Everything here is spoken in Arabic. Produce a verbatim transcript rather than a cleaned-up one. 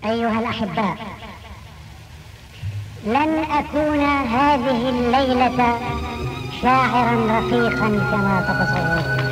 أيها الأحباء، لن أكون هذه الليلة شاعرا رقيقا كما تتصورون،